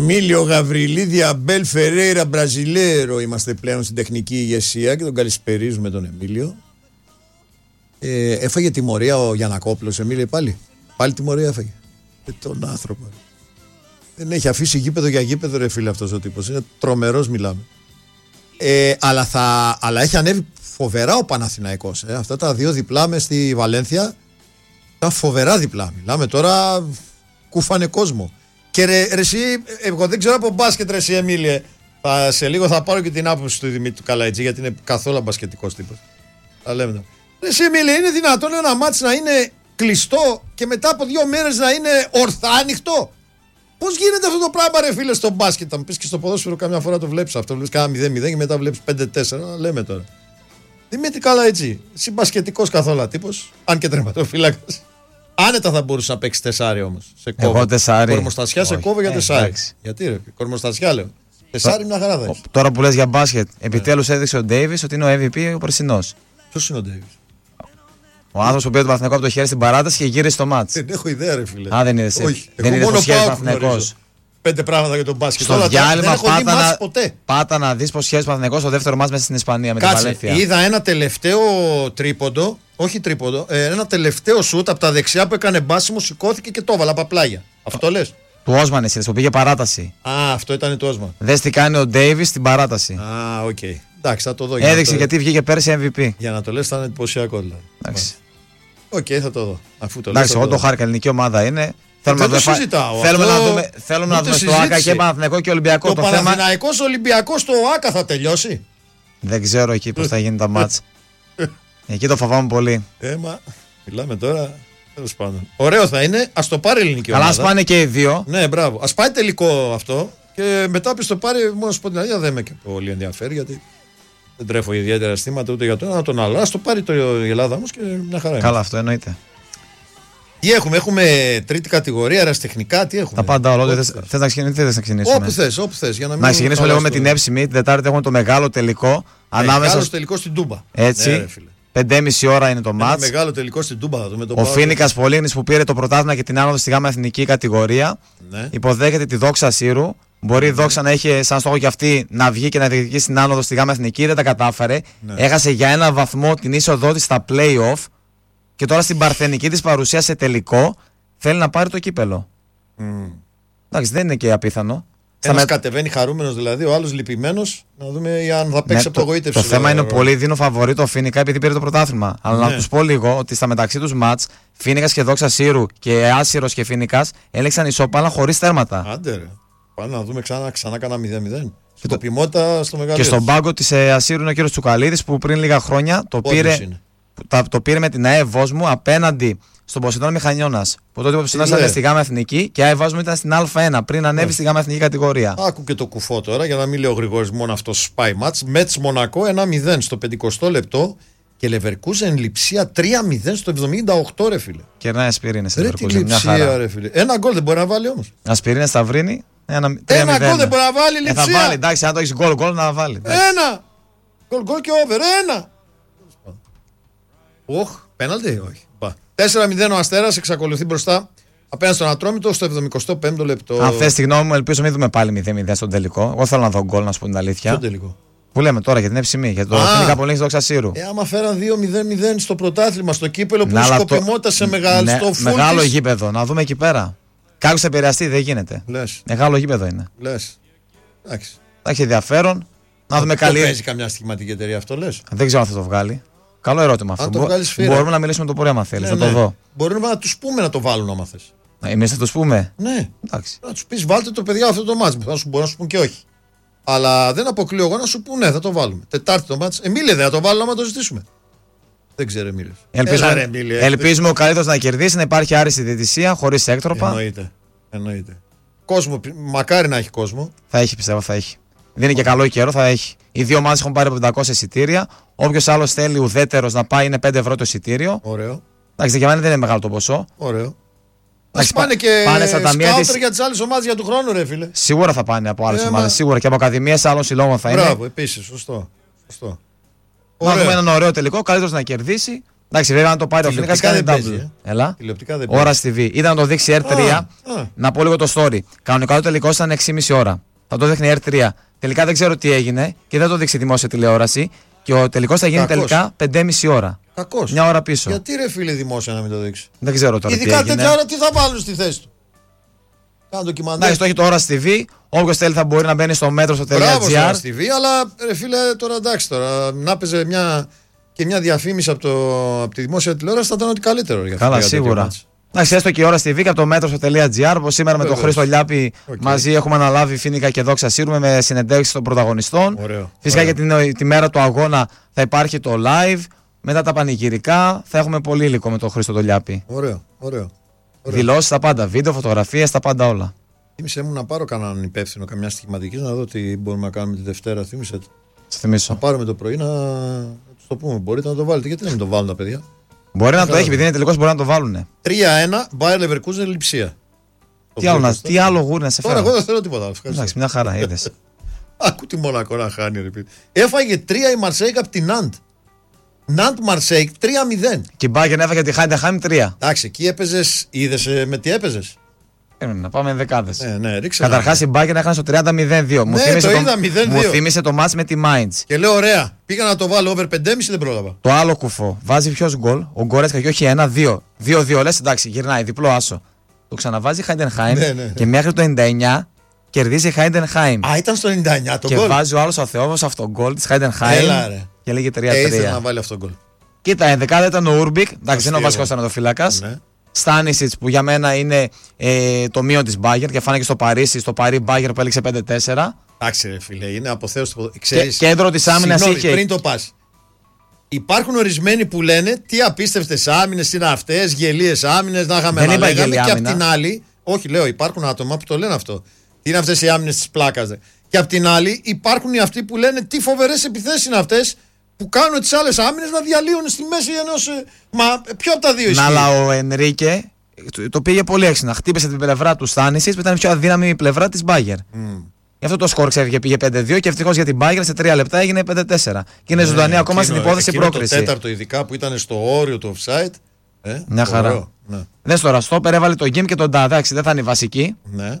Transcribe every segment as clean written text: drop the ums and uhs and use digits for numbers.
Μίλιο Γαβριλίδη, Αμπέλ Φερέιρα, Μπραζιλέρο. Είμαστε πλέον στην τεχνική ηγεσία και τον καλησπερίζουμε τον Εμίλιο. Έφαγε τιμωρία ο Γιαννακόπουλος, Εμίλιο, πάλι. Πάλι τιμωρία έφαγε. Τον άνθρωπο. Δεν έχει αφήσει γήπεδο για γήπεδο, ρε φίλε, αυτός ο τύπος. Είναι τρομερός, μιλάμε. Αλλά έχει ανέβει φοβερά ο Παναθηναϊκός. Αυτά τα δύο διπλά μες στη Βαλένθια. Τα φοβερά διπλά. Μιλάμε τώρα, κούφανε κόσμο. Και ρε εσύ, εγώ δεν ξέρω από μπάσκετ, ρε εσύ, Εμίλιε. Σε λίγο θα πάρω και την άποψη του Δημήτρη Καλαϊτζή, γιατί είναι καθόλου μπασκετικός τύπος. Τα λέμε τώρα. Ρε εσύ, Εμίλιε, είναι δυνατόν ένα μάτς να είναι κλειστό και μετά από 2 μέρες να είναι ορθά ανοιχτό? Πώς γίνεται αυτό το πράγμα, ρε φίλε, στο μπάσκετ? Θα μου πεις και στο ποδόσφαιρο καμιά φορά το βλέπεις αυτό. Βλέπεις κάνα 0-0 και μετά βλέπεις 5-4. Λέμε τώρα. Δημήτρη Καλαϊτζή, εσύ μπασκετικός καθόλου τύπος, αν και τερματοφύλακας. Άνετα θα μπορούσε να παίξει τεσάρι όμως. Εγώ τεσάρι. Κορμοστασιά σε κόβω για τεσάρι. Γιατί ρε, κορμοστασιά λέω. Τεσάρι μια χαρά θα έχει. Τώρα που λες για μπάσκετ, επιτέλους έδειξε ο Ντέιβις ότι είναι ο MVP ο περσινός. Ποιος είναι ο Ντέιβις? Ο άνθρωπος που πήρε το Παναθηναϊκό από το χέρι στην παράταση και γύρισε στο μάτς. Δεν έχω ιδέα, ρε φίλε. Α, δεν είδες. Όχι. Δεν είδες πως χέρι Παναθηναϊκός. 5 πράγματα για τον μπάσκετ. Στο διάλειμμα πάτα να δεις πως χέρι Παναθηναϊκός στο δεύτερο μάτς μέσα στην Ισπανία με την Βαλένθια. Είδα ένα τελευταίο τρίποντο. Όχι τρίποντο. Ένα τελευταίο σουτ από τα δεξιά που έκανε μπάσιμο, σηκώθηκε και το έβαλα από πλάγια. Αυτό λες? Του Όσμαν εσύ, που πήγε παράταση. Α, αυτό ήταν το Όσμαν. Δες τι κάνει ο Ντέιβις στην παράταση. Α, οκ. Εντάξει, θα το δω. Έδειξε γιατί βγήκε πέρσι MVP. Για να το λες θα είναι εντυπωσιακό δηλαδή. Εντάξει. Οκ, θα το δω. Αφού το εντάξει, εγώ το χάρηκα, ελληνική ομάδα είναι. Θέλουμε να δούμε στο ΆΚΑ και Παναθηναϊκό και Ολυμπιακό. Το Παναθηναϊκός Ολυμπιακός στο ΆΚΑ θα τελειώσει. Δεν ξέρω εκεί πώς θα γίνει τα μάτς. Εκεί το φοβάμαι πολύ. Μα μιλάμε τώρα. Τέλος πάντων. Ωραίο θα είναι. Ας το πάρει η ελληνική ομάδα. Αλλά ας πάνε και οι δύο. Ναι, μπράβο. Ας πάει τελικό αυτό. Και μετά πει το πάρει. Μόνο σου πω την αλήθεια, δεν με και πολύ ενδιαφέρει, γιατί δεν τρέφω ιδιαίτερα αισθήματα ούτε για το ένα ούτε τον άλλο. Ας το πάρει η Ελλάδα όμως και μια χαρά είναι. Καλά, αυτό εννοείται. Τι έχουμε τρίτη κατηγορία, αεραστεχνικά, τι έχουμε? Τα πάντα όλα. Θες να ξεκινήσουμε? Όπου θες. Για να ξεκινήσουμε λίγο με την Εύσημη. Την Τετάρτη έχουμε το μεγάλο τελικό. Μεγάλο τελικό στην Τούμπα. Έτσι. 5,5 ώρα είναι το μάτς. Μεγάλο τελικό στην Τούμπα. Ο Φίνικας Πολύνης που πήρε το πρωτάθλημα και την άνοδο στη γάμα εθνική κατηγορία. Ναι. Υποδέχεται τη Δόξα Σύρου. Μπορεί η Δόξα να έχει σαν στόχο και αυτή να βγει και να διεκδικήσει την άνοδο στη γάμα εθνική. Δεν τα κατάφερε. Ναι. Έχασε για ένα βαθμό την είσοδό της στα play-off. Και τώρα στην παρθενική της παρουσία σε τελικό θέλει να πάρει το κύπελο. Εντάξει, δεν είναι και απίθανο. Ένας κατεβαίνει χαρούμενος δηλαδή, ο άλλος λυπημένος. Να δούμε αν θα παίξει απογοήτευση. Το θέμα είναι πολύ δίνω φαβορί το Φίνικα επειδή πήρε το πρωτάθλημα. Αλλά να τους πω λίγο ότι στα μεταξύ τους μάτς Φίνικας και Δόξα Σύρου και Άσυρος και Φίνικας έλεξαν ισόπαλα χωρίς τέρματα. Άντε ρε. Πάμε να δούμε ξανά κάνα 0-0. Σκοπιμότητα στο μεγάλο. Και στον πάγκο της Ασύρου είναι ο κύριος Τσουκαλίδης που πριν λίγα χρόνια το πήρε με την ΑΕ Βόσμου απέναντι στον Ποσειδώνα Μηχανιώνας. Που τότε ο Ποσειδώνας ήταν στη ΓΑΜΑ Εθνική και η ΑΕ Βόσμου ήταν στην Α1 πριν ανέβει στη ΓΑΜΑ Εθνική κατηγορία. Άκου και το κουφό τώρα, για να μην λέω Γρηγόρης μόνο αυτό σπάει μάτς. Μέτς Μονακό 1-0 στο 50 λεπτό και Λεβερκούζεν Λειψία 3-0 στο 78, ρε φίλε. Κερνάει Ασπιρίνες. Ρε τη Λειψία, ρε φίλε. Ένα γκολ δεν μπορεί να βάλει όμως. Ασπιρίνες Σταυρίνη. Ένα γκολ δεν μπορεί να βάλει η Λειψία. Θα βάλει, εντάξει, αν το έχει γκολ να βάλει. Ένα! Γκολ και over, ένα! Πέναλτι, όχι. 4-0 ο Αστέρας εξακολουθεί μπροστά απέναντι στον Ατρόμητο στο 75ο λεπτό. Αν θες τη γνώμη μου, ελπίζω μην δούμε πάλι 0-0 στον τελικό. Εγώ θέλω να δω γκολ, να σου πω την αλήθεια. Στον τελικό. Που λέμε τώρα για την Εύσημη, για το Φίνικα Πολύνης Δόξα Σύρου. Άμα φέραν 2-0-0 στο πρωτάθλημα, στο κύπελο που σκοπιμότητα σε μεγάλο γήπεδο, να δούμε εκεί πέρα. Κάποιος θα επηρεαστεί, δεν γίνεται. Λες. Μεγάλο γήπεδο είναι. Λες. Εντάξει. Θα έχει ενδιαφέρον. Να δούμε καλή. Δεν παίζει καμιά στοιχηματική εταιρεία αυτό, λες? Δεν ξέρω αν θα το βγάλει. Καλό ερώτημα αυτό. Μπορούμε να μιλήσουμε το πρωί, άμα θέλεις. Ναι, να το δω. Μπορούμε να τους πούμε να το βάλουν, άμα θες. Εμείς θα τους πούμε. Ναι. Εντάξει. Να τους πεις, βάλτε το παιδιά αυτό το μάτς. Μπορεί να σου πούν και όχι. Αλλά δεν αποκλείω εγώ να σου πούν, ναι, θα το βάλουμε. Τετάρτη το μάτς. Εμίλε, δεν θα το βάλουμε άμα το ζητήσουμε. Δεν ξέρω, Εμίλε. Ελπίζουμε ο καλύτερος να κερδίσει, να υπάρχει άριστη διαιτησία, χωρίς έκτροπα. Εννοείται. Κόσμο, μακάρι να έχει κόσμο. Θα έχει, πιστεύω, θα έχει. Δεν είναι και καλό καιρό, θα έχει. Οι δύο ομάδες έχουν πάρει από 500 εισιτήρια. Όποιος άλλος θέλει ουδέτερος να πάει είναι 5 ευρώ το εισιτήριο. Ωραίο. Εντάξει, για μένα δεν είναι μεγάλο το ποσό. Ωραίο. Ας πάνε και σκάουτερ για τις άλλες ομάδες για του χρόνου, ρε φίλε. Σίγουρα θα πάνε από άλλες ομάδες. Σίγουρα και από ακαδημίες άλλων συλλόγων θα είναι. Μπράβο, επίσης, σωστό. Να δούμε έναν ωραίο τελικό. Καλύτερος να κερδίσει. Εντάξει, βέβαια, αν το πάρει ο Φίνικας κάνει double. Έλα. Ώρα στη TV. Ήταν να το δείξει R3. Να πω λίγο το story. Κανονικά το τελικό ήταν 6,5 ώρα. Θα το δείχνει R3. Τελικά δεν ξέρω τι έγινε και δεν το δείξει δημόσια τηλεόραση. Και ο τελικός θα γίνει τελικά 5,5 ώρα. Κακός. Μια ώρα πίσω. Γιατί ρε φίλε δημόσια να μην το δείξει. Δεν ξέρω τώρα. Ειδικά τέτοια ώρα τι θα βάλουν στη θέση του. Κάνω ντοκιμαντέρ. Εντάξει, το έχει το ώρα στη TV. Όποιος θέλει θα μπορεί να μπαίνει στο μέτρο στο Μπράβο στο ώρα στη TV, αλλά ρε φίλε τώρα εντάξει τώρα. Να παίζει μια διαφήμιση από τη δημόσια τηλεόραση θα ήταν ό,τι καλύτερο. Καλά, σίγουρα. Εντάξει, έστω και η ώρα στη TV από το μέτρο στο .gr. Όπως σήμερα με τον Χρήστο Λιάπη μαζί έχουμε αναλάβει Φίνικα και Δόξα Σύρου με συνεντεύξεις των πρωταγωνιστών. Φυσικά για τη μέρα του αγώνα θα υπάρχει το live. Μετά τα πανηγυρικά θα έχουμε πολύ υλικό με τον Χρήστο Λιάπη. Ωραίο. Δηλώσεις τα πάντα, βίντεο, φωτογραφίες, τα πάντα όλα. Θύμισε μου να πάρω κανέναν υπεύθυνο, καμιά στοιχηματική, να δω τι μπορούμε να κάνουμε τη Δευτέρα. Θύμισε. Θυμίσω. Να πάρουμε το πρωί να του το πούμε. Μπορείτε να το βάλετε. Γιατί να μην το βάλουν τα παιδιά. Μπορεί να το έχει, επειδή είναι τελικώς μπορεί να το βάλουν. 3-1, Bayer Leverkusen, Λειψία. Τι άλλο γούρι να σε φέρω. Τώρα εγώ δεν θέλω τίποτα. Εντάξει, μια χαρά, είδες. Άκου τη Μονακό να χάνει, ρε παιδί. Έφαγε 3 η Μαρσέικ από την Ναντ. Ναντ Μαρσέικ 3-0. Και η Bayern έφαγε τη Heidenheim 3. Εντάξει, εκεί έπαιζε, είδε με τι έπαιζε. Να πάμε δεκάδες. Ναι, καταρχάς η Bayern έχανε στο 30-0-2. Μου θύμισε το μάτς με τη Mainz. Και λέω ωραία, πήγα να το βάλω over 5,5 δεν πρόλαβα. Το άλλο κουφό. Βάζει ποιος γκολ, ο Γκορέτσκα και όχι 1-2. 2-2 λες εντάξει, γυρνάει διπλό άσο. Το ξαναβάζει η Heidenheim και μέχρι το 99 κερδίζει η Heidenheim. Α, ήταν στο 99 το γκολ. Και βάζει ο άλλος ο Θεόβος αυτό το γκολ της Heidenheim και λέγει 3-3. Ήθελε να βάλει αυτό το γκολ. Κοίτα, ενδεκάδα ήταν ο Ούρμπικ, εντάξει, είναι ο βασικός τερματοφύλακας. Στάνισιτς που για μένα είναι το μείον της Bayern και φάνηκε στο Παρίσι, στο Παρί Bayern που έληξε 5-4. Εντάξει, ρε φίλε, είναι αποθέωση. Κέντρο της άμυνας είχε. Πριν το πας. Υπάρχουν ορισμένοι που λένε τι απίστευτες άμυνες είναι αυτές, γελίες άμυνες, να είχαμε να λέγαμε. Και απ' την άλλη, όχι λέω, υπάρχουν άτομα που το λένε αυτό. Τι είναι αυτές οι άμυνες της πλάκας. Και απ' την άλλη, υπάρχουν αυτοί που λένε τι φοβερές επιθέσεις είναι αυτές που κάνουν τις άλλες άμυνες να διαλύουν στη μέση ενός. Μα ποιο από τα δύο ισχύει. Αλλά ο Ενρίκε το πήγε πολύ έξυπνα. Χτύπησε την πλευρά του Στάνισιτς που ήταν η πιο αδύναμη η πλευρά της Bayern. Γι' αυτό το σκορ ξέφυγε, πήγε 5-2 και ευτυχώς για την Bayern σε 3 λεπτά έγινε 5-4. Και είναι ζωντανή ακόμα στην υπόθεση πρόκριση. Το τέταρτο ειδικά που ήταν στο όριο του offside. Μια χαρά. Δες τώρα, στόπερ έβαλε τον Γκίμ και τον Ντά. Εντάξει, δεν θα είναι η βασική. Ναι.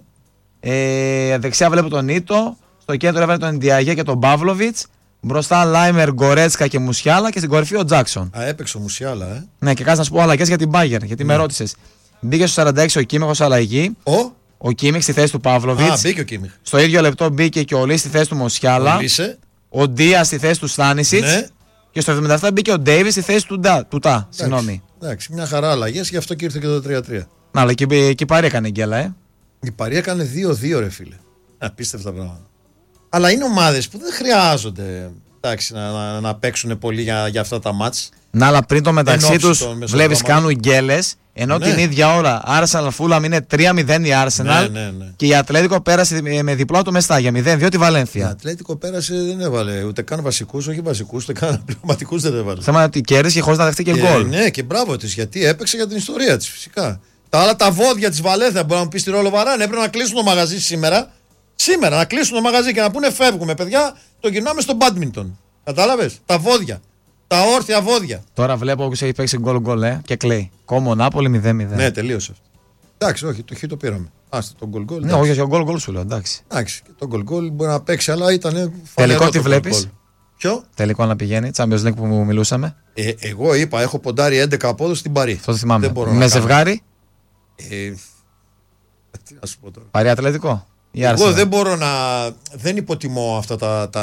Δεξιά βλέπω τον Νίτο. Στο κέντρο έβαλε τον Ντιαγέ και τον Παύλοβιτς. Μπροστά Λάιμερ, Γκορέτσκα και Μουσιάλα και στην κορυφή ο Τζάκσον. Α, έπαιξε ο Μουσιάλα, Ναι, και κάτι να σου πω αλλαγές για την Bayern, γιατί με ρώτησες. Μπήκε στο 46 ο Κίμιχ ως αλλαγή. Ο Κίμιχ στη θέση του Παύλοβιτς. Α, μπήκε ο Κίμιχ. Στο ίδιο λεπτό μπήκε και ο Λί στη θέση του Μουσιάλα. Ο Ντία στη θέση του Στάνισιτς. Ναι. Και στο 77 μπήκε ο Ντέιβις στη θέση του Τά. Συγγνώμη. Εντάξει, μια χαρά αλλαγές, γι' αυτό και ήρθε και το 3-3. Να, αλλά και η Παρή έκανε γκέλα, Η Παρή έκανε 2-2, ρε φίλε. Απίστευτα πράγματα. Αλλά είναι ομάδες που δεν χρειάζονται. Εντάξει, να παίξουν πολύ για αυτά τα μάτς. Να, αλλά πριν το μεταξύ τους βλέπεις κάνουν γκέλες. Ενώ την ίδια ώρα Arsenal Fulham είναι 3-0 η Arsenal. Ναι. Και η Ατλέτικο πέρασε με διπλό το Μεστά για 0-2 τη Βαλένθια. Η Ατλέτικο πέρασε, δεν έβαλε ούτε καν βασικούς, όχι βασικούς, ούτε καν πνευματικούς δεν έβαλε. Θέμα είναι ότι κέρδισε και χωρίς να δεχτεί και γκολ. Ναι, και μπράβο της, γιατί έπαιξε για την ιστορία της φυσικά. Τα άλλα τα βόδια της Βαλένθια μπορεί να μου πει στη Ρόλο Βαράν, έπρεπε να κλείσουν το μαγαζί σήμερα. Σήμερα να κλείσουν το μαγαζί και να πούνε φεύγουμε, παιδιά, το γυρνάμε στο μπάντμιντον. Κατάλαβες, τα βόδια. Τα όρθια βόδια. Τώρα βλέπω όποιος έχει παίξει γκολ και κλαίει. Κόμο Νάπολη 0-0. Ναι, τελείωσε αυτό. Εντάξει, όχι, το χ το πήραμε. Άστε τον γκολ. Ναι, όχι, ο γκολ σου λέω, εντάξει. Εντάξει, και τον γκολ μπορεί να παίξει, αλλά ήταν. Τελικό τι βλέπεις? Ποιο? Τελικό να πηγαίνει, Champions League που μιλούσαμε. Εγώ είπα, έχω ποντάρει 11 απόδοση στην Παρί. Αυτό το θυμάμαι. Με ζευγάρι. Τι να σου πω τώρα. Παρί Ατλετικό. Εγώ δεν μπορώ να. Δεν υποτιμώ αυτά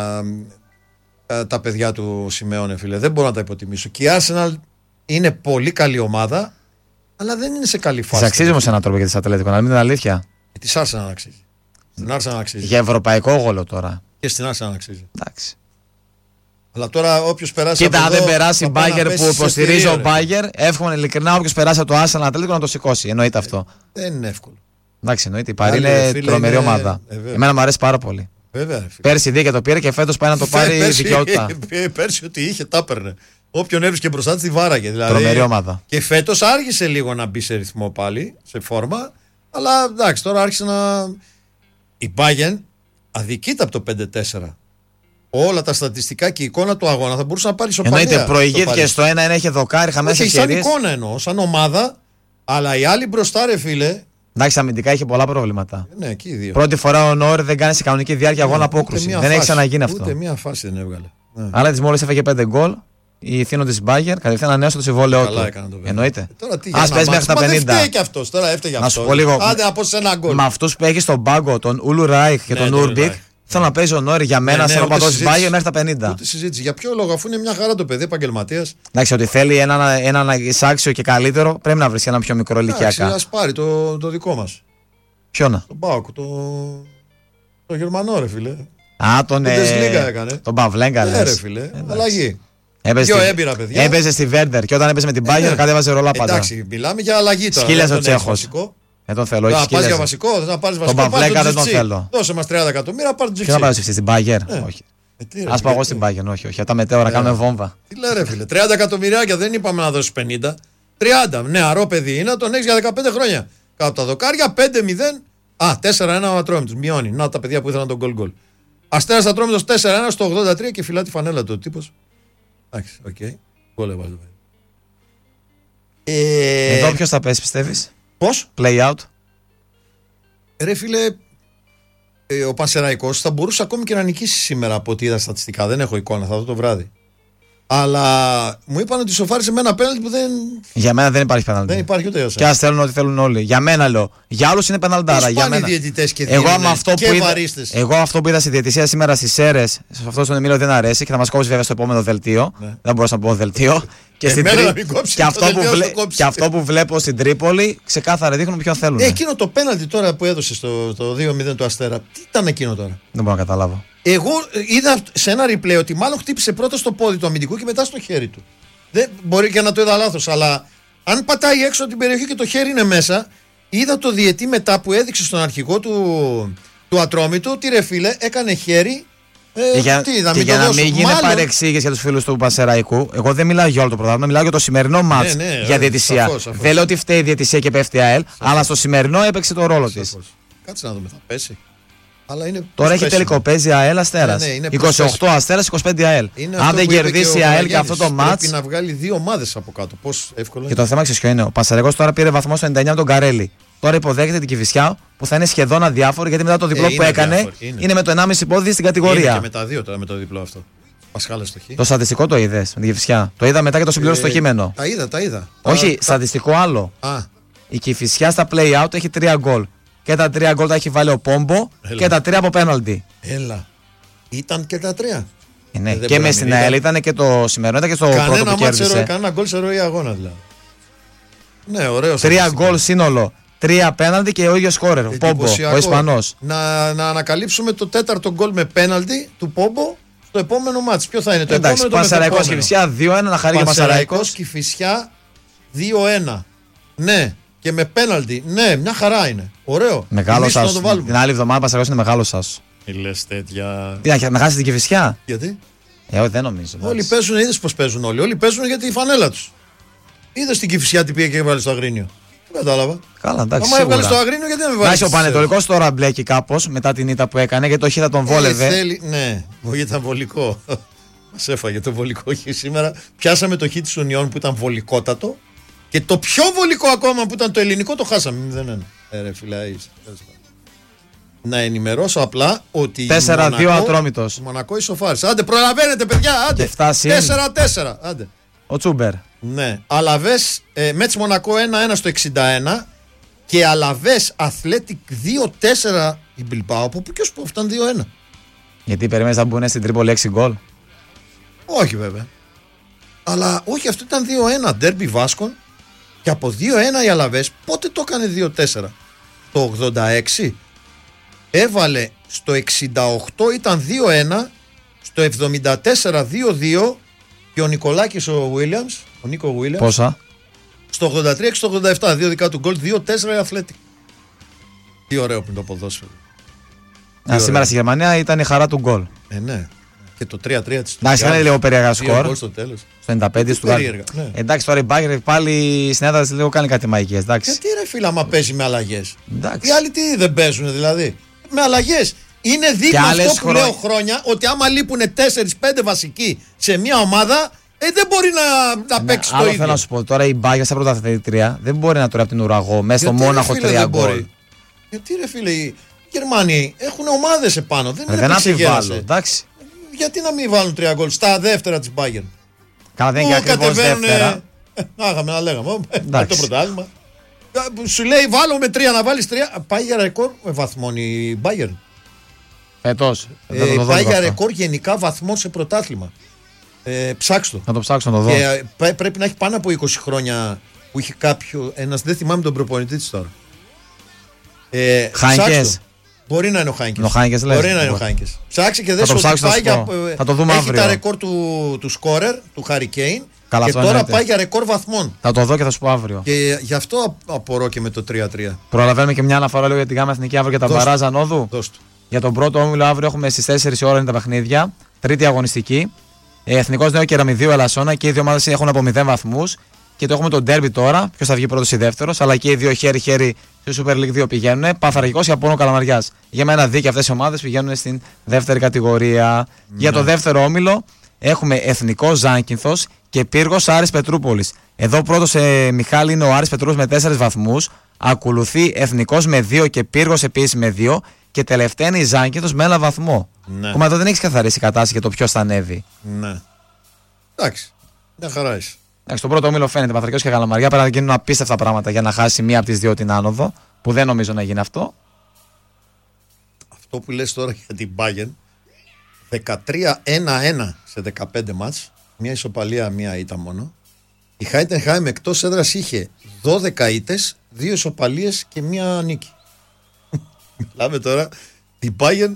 τα παιδιά του Σιμεώνε, φίλε. Δεν μπορώ να τα υποτιμήσω. Και η Arsenal είναι πολύ καλή ομάδα, αλλά δεν είναι σε καλή φάση. Τη αξίζει όμως έναν τρόπο για τη Ατλέτικο, να μην είναι αλήθεια. Τη Arsenal αξίζει. Στην Arsenal αξίζει. Για ευρωπαϊκό γόλο τώρα. Και στην Arsenal αξίζει. Εντάξει. Αλλά τώρα όποιος περάσει. Κοίτα, αν δεν περάσει η Bayern που υποστηρίζει ο Bayern, εύχομαι ειλικρινά όποιος περάσει από το Arsenal Ατλέτικο να το σηκώσει. Εννοείται αυτό. Δεν είναι εύκολο. Εντάξει, εννοείται. Η Παρί είναι τρομερή ομάδα. Εμένα μου αρέσει πάρα πολύ. Βέβαια, πέρσι δίκαια το πήρε και φέτος πάει να το πάρει δικαιότητα. Πέρσι ότι είχε, τα έπαιρνε. Όποιον έβρισκε μπροστά τη βάραγε. Δηλαδή, τρομερή ομάδα. Και φέτος άργησε λίγο να μπει σε ρυθμό πάλι, σε φόρμα. Αλλά εντάξει, τώρα άρχισε να. Η Bayern αδικείται από το 5-4. όλα τα στατιστικά και η εικόνα του αγώνα θα μπορούσε να πάρει ισοπαλία. Εννοείται, προηγήθηκε στο 1-1, έχει δοκάρει, χαμένες ευκαιρίες. Σαν εικόνα εννοώ, σαν ομάδα, αλλά οι άλλοι μπροστά, ρε φίλε. Εντάξει, αμυντικά είχε πολλά προβλήματα. Ναι, εκεί οι δύο. Πρώτη φορά ο Νόερ δεν κάνει σε κανονική διάρκεια αγώνα απόκρουση. Δεν έχει ξαναγίνει αυτό. Ούτε μία φάση δεν έβγαλε. Ναι. Αλλά τη μόλις έφεγε 5 γκολ. Η Θήνο τη Μπάγκερ κατευθείαν ανανέωσε το συμβόλαιό του. Εννοείται. Α πες μέχρι τα 50. Δεν φταίει και αυτό. Τώρα έφταιγε αυτό. Να σου πω λίγο. Άντε να πω σε ένα γκολ. Με αυτού που έχει στον πάγκο, τον Ούλου Ράιχ και τον Ούρμπικ, θέλω να παίζει ο Νόερ για μένα σαν οπαδό τη Μπάγκερ μέχρι τα 50. Ούτε συζήτηση. Για ποιο λόγο, αφού είναι μια χαρά το παιδί, επαγγελματία. Εντάξει, ότι θέλει έναν εισάξιο και καλύτερο, πρέπει να βρει ένα πιο μικρό ηλικιακά. Α πάρει το δικό μα. Ποιον? Τον Πάοκ, το Γερμανό, ρε φίλε. Α, τον έκανε. Τον Παυλέγκα, λες. Ρε φίλε, αλλαγή. Έπαιζε στη Βέρντερ και όταν έπαιζε με την Μπάγκερ κατέβαζε ρολά πάντα. Εντάξει, μιλάμε για αλλαγή τώρα. Σκύλιασε ο Τσέχος. Δεν τον θέλω, όχι. Να πας για βασικό, θα πάρεις βασικό. Τον Παυλέγκα δεν τον θέλω. Δώσε μας 30 εκατομμύρια, πάρ' τον Τζιξί. Και να πάρεις στην Μπάγκερ. Όχι. Ας πάω εγώ στην Μπάγκερ, όχι. Τα μετέωρα κάνουμε βόμβα. Τι λέει ρε φίλε, 30 εκατομμυριάκια δεν είπαμε να δώσει 50. 30, νεαρό παιδί είναι, τον έχεις για 15 χρόνια. Κάτω τα δοκάρια, 5-0. 4-1 ο Ατρόμητος. Μειώνει. Να τα παιδιά που ήθελαν τον γκολ. Αστέρας Ατρόμητος 4-1 στο 83 και φυλά τη φανέλα του ο τύπος. Εντάξει, οκ. Γκολ έβαλε. Εδώ ποιος θα πέσει, πιστεύεις? Πώς? Play out. Ρε φίλε, ο Πανσεραϊκός θα μπορούσε ακόμη και να νικήσει σήμερα από ό,τι είδα στατιστικά. Δεν έχω εικόνα, θα δω το βράδυ. Αλλά μου είπαν ότι σοφάρισε με ένα πέναλτι που δεν. Για μένα δεν υπάρχει πέναλτι. Δεν υπάρχει ούτε και ας θέλουν ό,τι θέλουν όλοι. Για μένα λέω. Για άλλους είναι πέναλτάρα. Για μένα. Εγώ αυτό που είδα στη διαιτησία σήμερα στις Σέρρες, σε αυτό τον Εμίλιο δεν αρέσει και θα μας κόψει βέβαια στο επόμενο δελτίο. Ναι. Δεν μπορούσα να πω δελτίο. Και αυτό που βλέπω στην Τρίπολη ξεκάθαρα δείχνουν ποιον θέλουν. Εκείνο το πέναλτι τώρα που έδωσε στο 2-0 του Αστέρα, τι ήταν εκείνο τώρα? Δεν μπορώ να καταλάβω. Εγώ είδα σε ένα replay ότι μάλλον χτύπησε πρώτα στο πόδι του αμυντικού και μετά στο χέρι του. Δεν, μπορεί και να το είδα λάθος, αλλά αν πατάει έξω από την περιοχή και το χέρι είναι μέσα, είδα το διαιτή μετά που έδειξε στον αρχηγό του Ατρόμητου ότι ρε φίλε έκανε χέρι. Για να μην γίνει παρεξήγηση για τους φίλους του Πανσεραϊκού, εγώ δεν μιλάω για όλο το πρωτάθλημα, μιλάω για το σημερινό μάτς για διαιτησία. Σαφώς. Δεν λέω ότι φταίει η διαιτησία και πέφτει η ΑΕΛ, αλλά στο σημερινό έπαιξε το ρόλο της. Κάτσε να δούμε, θα πέσει. Αλλά είναι τώρα έχει τελικό, παίζει ΑΕΛ Αστέρας. 28 Αστέρας, 25 ΑΕΛ. Αν δεν κερδίσει η ΑΕΛ και αυτό το μάτς. Πρέπει να βγάλει δύο ομάδες από κάτω. Πώς εύκολο είναι. Και το θέμα ξέρεις ποιο είναι. Ο Πανσεραϊκός τώρα πήρε βαθμό στο 99 με τον Καρέλη. Τώρα υποδέχεται την Κηφισιά που θα είναι σχεδόν αδιάφορη γιατί μετά το διπλό που έκανε είναι με το 1,5 πόδι στην κατηγορία. Είναι και με τα δύο τώρα με το διπλό αυτό. Πασχάλα στο χ. Το στατιστικό το είδες με την Κηφισιά? Το είδα μετά και το συμπλήρωσε στο κείμενο. Τα είδα. Όχι, στατιστικό άλλο. Η Κηφισιά στα play out έχει 3 γκολ. Και τα 3 γκολ τα έχει βάλει ο Πόμπο και τα 3 από πέναλτι. Έλα. Ήταν και τα 3. Ναι. Και με στην ΑΕΛ ήταν και το σημερινό, ήταν και στο πρώτο που κέρδισε. Κανένα γκολ σε ροή αγώνα δηλαδή. Ναι, ωραίο. 3 γκολ σύνολο. 3 πέναλτι και ο ίδιος σκόρερ, ο Πόμπο, ο Ισπανός. Να ανακαλύψουμε το 4ο γκολ με πέναλτι του Πόμπο στο επόμενο μάτς. Ποιο θα είναι το επόμενο? Εντάξει, Πανσεραϊκός Κηφισιά 2-1, να χαρεί για Πανσεραϊκός. Κηφισιά 2-1. Ναι, και με πέναλτι. Ναι, μια χαρά είναι. Ωραίο. Μεγάλο σας. Την άλλη εβδομάδα Πανσεραϊκός είναι μεγάλο σας. Λες τέτοια. Τι, να χάσει την Κηφισιά? Γιατί? Δεν νομίζω. Όλοι παίζουν, είδες πως παίζουν όλοι. Όλοι παίζουν για τη φανέλα τους. Είδες την Κηφισιά τι πήγε και έβαλε στο Αγρίνιο? Δεν κατάλαβα. Καλά, εντάξει. Αν έβγαλε στο Αγρίνιο, γιατί δεν με βάλει? Ο Πανετολικός τώρα μπλέκει κάπως μετά την ήττα που έκανε γιατί το χ θα τον βόλευε. Ναι, ήταν βολικό. Μας έφαγε το βολικό χ σήμερα. Πιάσαμε το χ της Ουνιών που ήταν βολικότατο και το πιο βολικό ακόμα που ήταν το ελληνικό το χάσαμε. 0-1. Ρε φιλάι. Να ενημερώσω απλά ότι 4-2 Ατρόμητος. Η Μονακό ισοφάρισε. Άντε, προλαβαίνετε, παιδιά. Άντε. 4-4. Άντε. Ο Τσούμπερ. Ναι. Αλαβές Μέτς Μονακό 1-1 στο 61 και Αλαβές Αθλέτικ 2-4 η Μπιλμπάο. Από πού και ως πού φτάνει 2-1. Γιατί περιμένεις να μπουν στην Τρίπολη 6 γκολ? Όχι βέβαια. Αλλά όχι, αυτό ήταν 2-1. Ντέρμπι Βάσκων. Και από 2-1 οι Αλαβές πότε το έκανε 2-4? Το 86. Έβαλε στο 68 ήταν 2-1. Στο 74 2-2. Και ο Νικολάκης ο Βίλιαμς, ο Νίκο Βίλιαμς. Πόσα? Στο 83 και στο 87, 2 δικά του γκολ, 2-4 η Αθλέτικ. Τι ωραίο που είναι το ποδόσφαιρο. Σήμερα στη Γερμανία ήταν η χαρά του γκολ. Ναι. Και το 3-3 της. Να είχαν λίγο περίεργα σκορ. Στο τέλος. Στο 95 του Γκάρι. Ναι. Εντάξει, τώρα η Μπάγκερ πάλι στην έδρα λίγο κάνει κάτι μαγικές. Γιατί ρε φίλα, άμα παίζει με αλλαγές? Οι άλλοι τι δεν παίζουν δηλαδή? Με αλλαγές. Είναι δείγμα αυτό που λέω χρόνια, ότι άμα λείπουν 4-5 βασικοί σε μια ομάδα, δεν μπορεί να παίξει το ίδιο. Θέλω να σου πω τώρα, η Bayern στα πρωταθλήτρια δεν μπορεί να τρώει από την ουραγό μέσα στο Μόναχο 3 γκολ. Γιατί ρε φίλε, οι Γερμανοί έχουν ομάδες επάνω. Δεν αμφιβάλλω. Εντάξει. Γιατί να μην βάλουν 3 γκολ στα δεύτερα της Bayern. Καλά, δεν είναι και ακριβώς δεύτερα. Άγαμε να λέγαμε. Το πρωτάθλημα. Σου λέει βάλω με 3 να βάλεις 3. Πάει για ρεκόρ βαθμών η Bayern. Φέτος. Πάει για ρεκόρ γενικά βαθμών σε πρωτάθλημα. Ψάξ' το. Να το ψάξω να το δω. Και πρέπει να έχει πάνω από 20 χρόνια που είχε κάποιο. Ένας, δεν θυμάμαι τον προπονητή της τώρα. Χάινκες. Μπορεί να είναι ο Χάινκες. Μπορεί να είναι ο Χάινκες. Ψάξε και δες ότι πάει για. Θα το δούμε έχει αύριο. τα ρεκόρ του σκόρερ, του Harry Kane. Καλά, και τώρα πάει για ρεκόρ βαθμών. Θα το δω και θα σου πω αύριο. Και γι' αυτό απορώ και με το 3-3. Προλαβαίνουμε και μια αναφορά λίγο για την ΓΑΜΑ Εθνική αύριο για τα μπαράζ ανόδου. Για τον πρώτο όμιλο αύριο έχουμε στις 4 ώρα είναι τα παιχνίδια. Τρίτη αγωνιστική. Εθνικός Νέο Κεραμιδίου Ελασσόνα και οι δύο ομάδες έχουν από 0 βαθμούς. Και το έχουμε το ντέρμπι τώρα. Ποιος θα βγει πρώτος ή δεύτερος. Αλλά και οι δύο χέρι-χέρι στη Super League 2 πηγαίνουν. Παναθηναϊκός και Απόλλων Καλαμαριάς. Για μένα δίκαια αυτές οι ομάδες πηγαίνουν στην δεύτερη κατηγορία. Για το δεύτερο όμιλο έχουμε Εθνικό Ζάκυνθος και Πύργος Άρης Πετρούπολης. Εδώ πρώτος Μιχάλη είναι ο Άρης Πετρούπολης με 4 βαθμούς. Ακολουθεί Εθνικός με 2 και Πύργος επίσης με 2. Και τελευταία είναι η Ζάκυνθος με 1 βαθμό. Ναι. Ακόμα εδώ δεν έχει καθαρίσει η κατάσταση για το ποιος θα ανέβει. Ναι. Εντάξει. Μια χαρά είσαι. Στον πρώτο όμιλο φαίνεται Παναθηναϊκός και Καλαμαριά. Πρέπει να γίνουν απίστευτα πράγματα για να χάσει μία από τις δύο την άνοδο. Που δεν νομίζω να γίνει αυτό. Αυτό που λες τώρα για την Bayern. 13-1-1 σε 15 μάτς. Μια ισοπαλία, μια ήττα μόνο. Η Heidenheim εκτός έδρας είχε 12 ήττες, 2 ισοπαλίες και μια νίκη. Μιλάμε τώρα την Bayern.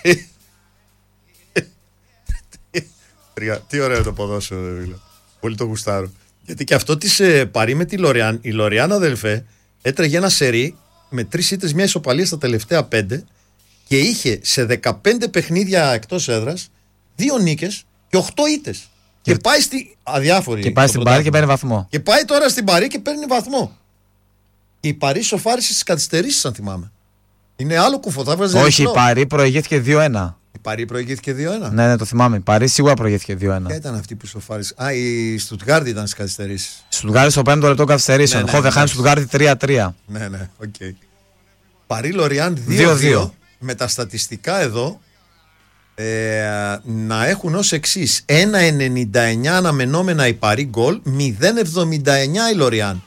Τι ωραίο το ποδόσφαιρο, πολύ το γουστάρω. Γιατί και αυτό της παρεί με τη Λοριάν. Η Λοριάν, αδελφέ, έτρεγε ένα σερί με 3 ήττες, μια ισοπαλία στα τελευταία 5 και είχε σε 15 παιχνίδια εκτός έδρας 2 νίκες και 8 ήττες. Και πάει στη αδιάφορη. Και πάει στην Παρί και παίρνει βαθμό. Και πάει τώρα στην Παρί και παίρνει βαθμό. Η Παρί σοφάρισε στις καθυστερήσεις, αν θυμάμαι. Είναι άλλο κουφό, θα έβαζε. Όχι, η Παρί προηγήθηκε 2-1. Η Παρί προηγήθηκε 2-1. Ναι, το θυμάμαι. Η Παρί σίγουρα προηγήθηκε 2-1. Ποια ήταν αυτή που σοφάρισε? Η Στουτγκάρδη ήταν στις καθυστερήσεις. Στουτγκάρδη στο 5ο λεπτό καθυστερήσεων. Χόφενχάιμ Στουτγκάρδη 3-3. Ναι, οκ. Παρί Λοριάν 2-2. Με τα στατιστικά εδώ να έχουν ως εξής: 1,99 αναμενόμενα η Παρί γκολ, 0,79 η Λοριάν.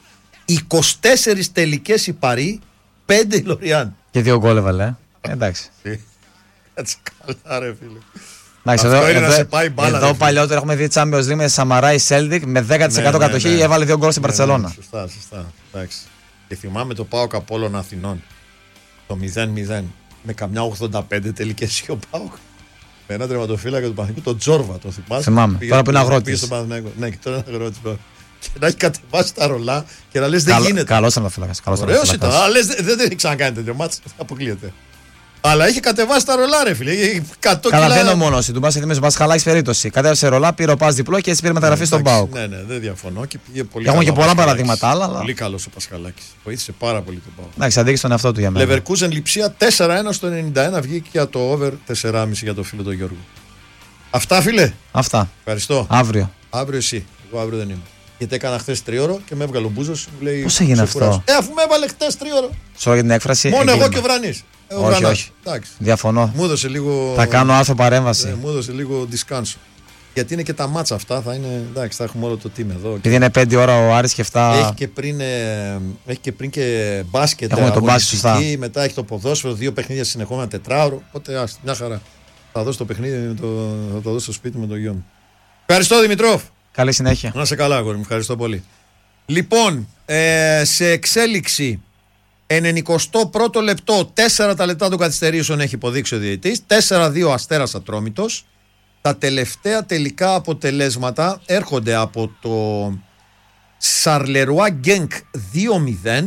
24 τελικές η Παρί, 5 η Λοριάν. Και 2 γκολ έβαλε. Εντάξει. Κάτσε καλά, ρε φίλε. Εντάξει, εδώ παλιότερα έχουμε δει Champions League με Σαμαράι Celtic με 10% κατοχή. Έβαλε 2 γκολ στην Μπαρσελόνα. Σωστά. Εντάξει. Και θυμάμαι το ΠΑΟΚ Απόλλων Αθηνών. Το 0-0. Με καμιά 85 τελικές είχε ο ΠΑΟΚ. Με ένα τερματοφύλακα του Παναθηναϊκού, τον Τζόρβα, το θυμάσαι. Θυμάμαι. Τώρα που είναι αγρότης. Ναι, και τώρα είναι αγρότης. Και να έχει κατεβάσει τα ρολά και να λες δεν γίνεται. Καλός τερματοφύλακας. Ωραίος ήταν. Αλλά λες δεν έχει ξανακάνει τέτοιο μάτς. Αποκλείεται. Αλλά είχε κατεβάσει τα ρολά, ρε φίλε. Καλά, δεν είναι ο μόνος. Του Μπάς θυμίζει ο Πασχαλάκης περίπτωση. Κατέβασε ρολά, πήρε ο Πας διπλό και έτσι πήρε μεταγραφή στον ΠΑΟΚ. Ναι, δεν διαφωνώ και πήγε πολύ. Έχουμε και πολλά παραδείγματα άλλα. Πολύ καλός ο Πασχαλάκης. Βοήθησε πάρα πολύ τον ΠΑΟΚ. Εντάξει, αντίκησε τον εαυτό του για μένα. Leverkusen Λειψία 4-1 στο 91 βγήκε για το over 4,5 για το φίλο του Γιώργου. Αυτά, φίλε. Αυτά. Ευχαριστώ. Αύριο. Αύριο εσύ. Εγώ αύριο δεν είμαι. Γιατί έκανα χθες 3ωρο και με έβγαλε ο Μπούζος. Πώς έγινε αυτό? Αφού με έβαλε χθες 3ωρο. Sorry για την έκφραση. Μόνο εγώ και ο Βρανής. Όχι. Διαφωνώ. Μου έδωσε λίγο. Θα κάνω άρθρο παρέμβαση. Μου έδωσε λίγο δισκάνσο. Γιατί είναι και τα μάτσα αυτά. Θα είναι. Εντάξει, θα έχουμε όλο το team εδώ. Επειδή είναι 5 ώρα ο Άρης και 7. Έχει και πριν και μπάσκετ. Έχουμε τον μπάσκετ σωστά. Μετά έχει το ποδόσφαιρο. 2 παιχνίδια συνεχόμενα 4ωρο. Οπότε μια χαρά. Θα δώσω το παιχνίδι, θα το δώσω στο σπίτι με το γιο μου. Ευχαριστώ, Δημητρόφ. Καλή συνέχεια. Να σε καλά, αγόρι μου. Ευχαριστώ πολύ. Λοιπόν, σε εξέλιξη 91ο λεπτό, 4 τα λεπτά των καθυστερήσεων έχει υποδείξει ο διαιτητής. 4-2 Αστέρας Ατρόμητος. Τα τελευταία τελικά αποτελέσματα έρχονται από το Σαρλερουά Γκένκ 2-0,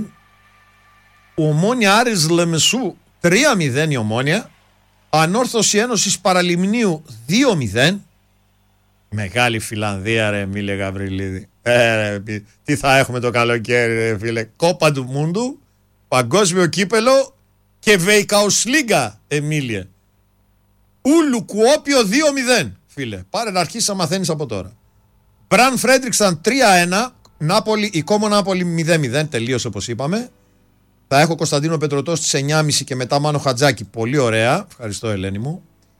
Ομόνια Άρης Λεμεσού 3-0 η Ομόνια, Ανόρθωση Ένωσης Παραλιμνίου 2-0. Μεγάλη Φιλανδία, ρε Μίλε Γαβριλίδη. Τι θα έχουμε το καλοκαίρι, ρε φίλε? Κόπα του Μούντου, παγκόσμιο κύπελο και Βεϊκαουσλίγκα, Εμίλια. Ούλου Κουόπιο 2-0. Φίλε, πάρε να αρχίσει να μαθαίνεις από τώρα. Μπραν Φρέντριξταν 3-1. Νάπολη, η Κόμο Νάπολη 0-0. Τελείωσε όπως είπαμε. Θα έχω Κωνσταντίνο Πετρωτό στις 9.30 και μετά Μάνο Χατζάκη. Πολύ ωραία. Ευχαριστώ, Ελένη μου.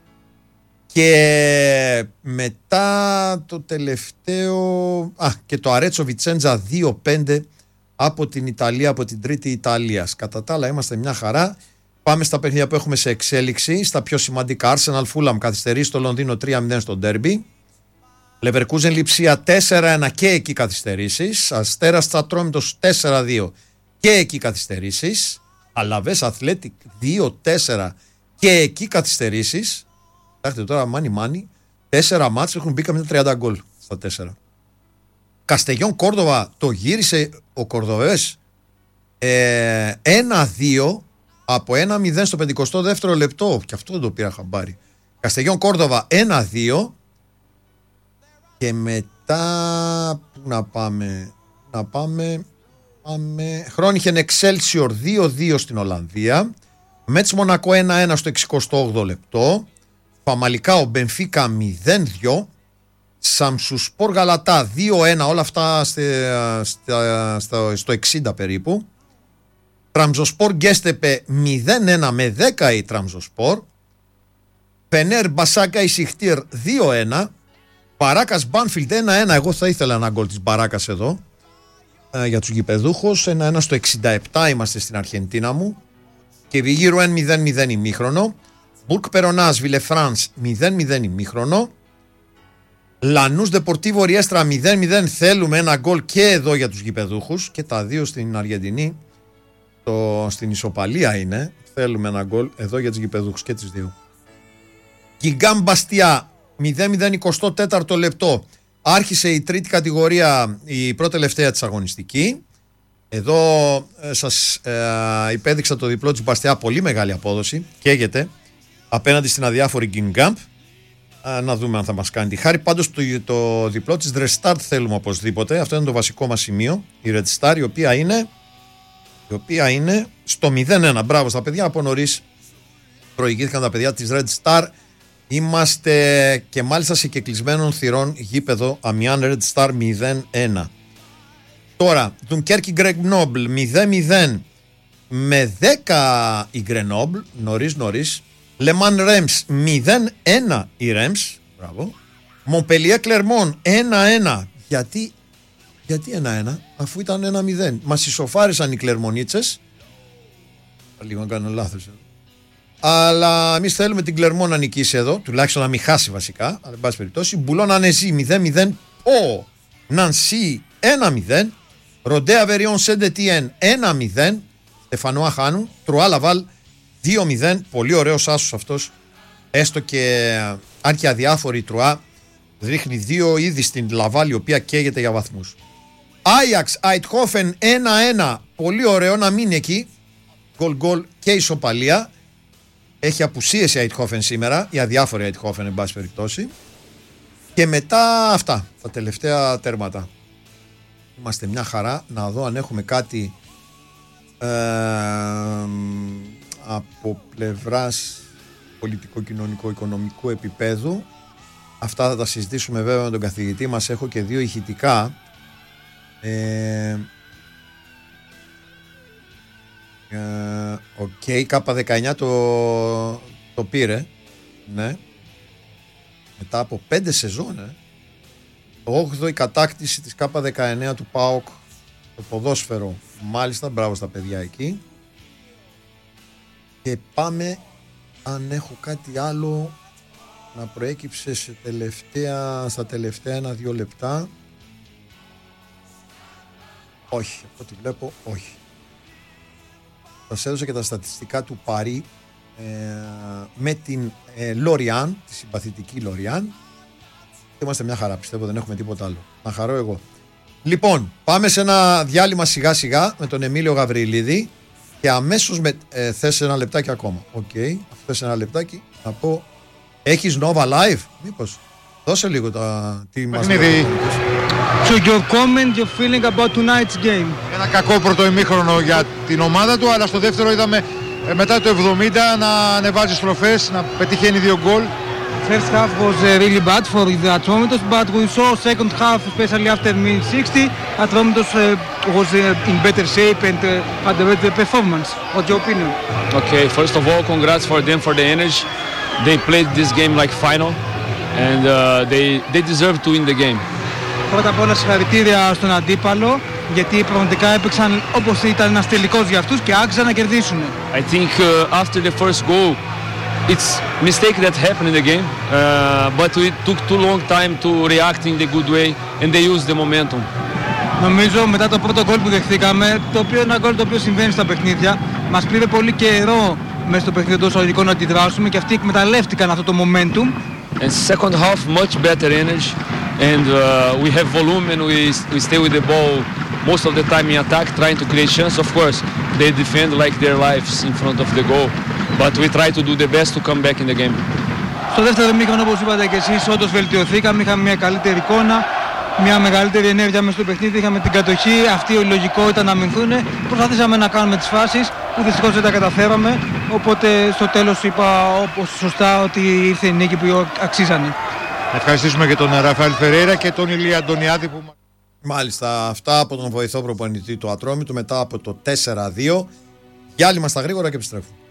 Και μετά το τελευταίο. Και το Αρέτσο Βιτσέντζα 2-5 από την Ιταλία, από την τρίτη Ιταλίας. Κατά τα άλλα είμαστε μια χαρά. Πάμε στα παιχνίδια που έχουμε σε εξέλιξη. Στα πιο σημαντικά. Arsenal Fulham καθυστερεί στο Λονδίνο 3-0 στο ντέρμπι. Leverkusen Λειψία 4-1 και εκεί καθυστερήσεις. Αστέρας Τσατρόμητος 4-2 και εκεί καθυστερήσεις. Αλαβές Αθλέτικ 2-4 και εκεί καθυστερήσεις. Κοιτάξτε τώρα, μάνι. 4 μάτς έχουν μπει καμιά 30 γκολ στα 4. Καστεγιόν Κόρδοβα το γύρισε ο Κορδοβές 1-2 από 1-0 στο 52ο λεπτό. Και αυτό δεν το πήρα χαμπάρι. Καστεγιόν Κόρδοβα 1-2. Και μετά πού να πάμε. Χρόνιχεν Εξέλσιορ 2-2 στην Ολλανδία. Μέτς Μονακό 1-1 στο 68ο λεπτό. Φαμαλικά ο Μπενφίκα 0-2. Σαμσουσπορ Γαλατά 2-1. Όλα αυτά στο 60 περίπου. Τραμζοσπορ Γκέστεπε 0-1 με 10 η Τραμζοσπορ. Πενέρ Μπασάκα Ισιχτήρ 2-1. Παράκας Μπάνφιλντ 1-1. Εγώ θα ήθελα ένα γκολ της Παράκας εδώ για τους γηπεδούχους. 1-1 στο 67 είμαστε στην Αργεντίνα μου. Και Βιγύρου 1-0 ημίχρονο. Μπουρκ Περονάς Βιλεφράνς 0-0 ημίχρονο. Λανούς Δεπορτίβο Ριέστρα 0-0. Θέλουμε ένα γκολ και εδώ για τους γηπεδούχους. Και τα δύο στην Αργεντινή. Στην ισοπαλία είναι. Θέλουμε ένα γκολ εδώ για τους γηπεδούχους και τις δύο. Γκιγκάμ Μπαστιά 0-0 24ο λεπτό. Άρχισε η τρίτη κατηγορία, η πρώτη τελευταία της αγωνιστική. Εδώ σας υπέδειξα το διπλό της Μπαστιά, πολύ μεγάλη απόδοση. Καίγεται απέναντι στην αδιάφορη Γκιγκάμπ. Να δούμε αν θα μας κάνει τη χάρη. Πάντως το διπλό της Red Star θέλουμε οπωσδήποτε. Αυτό είναι το βασικό μας σημείο. Η Red Star η οποία είναι στο 0-1. Μπράβο στα παιδιά, από νωρίς προηγήθηκαν τα παιδιά της Red Star. Είμαστε και μάλιστα σε κεκλεισμένων θυρών γήπεδο Αμιάν Red Star 0-1. Τώρα, Δουνκέρκι Γκρενόμπλ 0-0 με 10 η Γκρενόμπλ, νωρίς. Λεμάν Ρέμς 0-1 η Ρέμς, μπράβο. Μομπελιέ Κλερμόν 1-1. Γιατί 1-1, αφού ήταν 1-0. Μας ισοφάρισαν οι Κλερμονίτσες. Λίγο να κάνω λάθος. Αλλά εμείς θέλουμε την Κλερμόν να νικήσει εδώ, τουλάχιστον να μην χάσει βασικά. Αλλά εν πάση περιπτώσει, Μπουλόν Ανεζή 0-0. Ο Νανσί 1-0. Ροντέα Βεριόν Σεντετιέν 1-0. Στεφανουά Χάνου. Τρουά Λαβάλ 2-0. Πολύ ωραίος άσος αυτός. Έστω και αν και αδιάφορη η Τρουά, ρίχνει 2 ήδη στην Λαβάλ, η οποία καίγεται για βαθμούς. Άγιαξ Αιτχόφεν 1-1. Πολύ ωραίο να μείνει εκεί. Γκολ και ισοπαλία. Έχει απουσίες η Αιτχόφεν σήμερα, η αδιάφορη Αιτχόφεν εν πάση περιπτώσει. Και μετά αυτά, τα τελευταία τέρματα. Είμαστε μια χαρά. Να δω αν έχουμε κάτι από πλευράς πολιτικό-κοινωνικό-οικονομικού επίπεδου. Αυτά θα τα συζητήσουμε βέβαια με τον καθηγητή μας. Έχω και 2 ηχητικά. K19 το πήρε. Ναι. Μετά από 5 σεζόν. 8η κατάκτηση της K19 του ΠΑΟΚ το ποδόσφαιρο. Μάλιστα, μπράβο στα παιδιά εκεί. Και πάμε αν έχω κάτι άλλο να προέκυψε στα τελευταία 1-2 λεπτά. Όχι, από ό,τι βλέπω όχι. Σας έδωσα και τα στατιστικά του Παρί με την Λοριάν, τη συμπαθητική Λοριάν. Είμαστε μια χαρά, πιστεύω, δεν έχουμε τίποτα άλλο. Να χαρώ εγώ. Λοιπόν, πάμε σε ένα διάλειμμα σιγά σιγά με τον Εμίλιο Γαβριλίδη και αμέσως θες ένα λεπτάκι ακόμα. Οκ, θες ένα λεπτάκι να πω. Έχεις Nova Live, μήπως? Δώσε λίγο τι μας λέει. So your comment, your feeling about tonight's game. Ένα κακό πρώτο ημίχρονο για την ομάδα του, αλλά στο δεύτερο είδαμε μετά το 70 να ανεβάζει στροφές, να πετυχαίνει 2 γκολ. First half was really bad for the Atromitos, but we saw second half, especially after minute 60, Atromitos was in better shape and had a better performance. What's your opinion? Okay, first of all, congrats for them for the energy. They played this game like final, and they deserve to win the game. Πρώτα απ' όλα συγχαρητήρια στον αντίπαλο, γιατί πραγματικά έπαιξαν όπως ήταν ένας τελικός για αυτούς και άξιζαν να κερδίσουν. I think after the first goal, it's mistake that happened in the game, but we took too long time to react in the good way, and they used the momentum. Νομίζω μετά το πρώτο γκολ που δεχθήκαμε, το οποίο είναι ένα γκολ το οποίο συμβαίνει στα παιχνίδια, μας πήρε πολύ καιρό μέσα στο παιχνίδι των εισαγωγικών να αντιδράσουμε και αυτοί εκμεταλλεύτηκαν αυτό το momentum. And second half much better energy, and we have volume and we stay with the ball most of the time in attack, trying to create chance. Of course, they defend like their lives in front of the goal, but we try to do the best to come back in the game. Στο δεύτερο ημίχρονο, όπως είπατε και εσείς, όντως βελτιωθήκαμε, είχαμε μια καλύτερη εικόνα, μια μεγαλύτερη ενέργεια μέσα στο παιχνίδι, είχαμε την κατοχή, αυτή η λογικό ήταν να αμυνθούν. Προσπαθήσαμε να κάνουμε τις φάσεις που δυστυχώς δεν τα καταφέραμε, οπότε στο τέλος είπα όπως σωστά ότι ήρθε η νίκη που αξίζανε. Ευχαριστήσουμε και τον Ραφαέλ Φερέιρα και τον Ηλία Αντωνιάδη που... Μάλιστα, αυτά από τον βοηθό προπονητή του Ατρόμητου μετά από το 4-2. Γεια άλλη μας τα γρήγορα και επιστρέφουμε.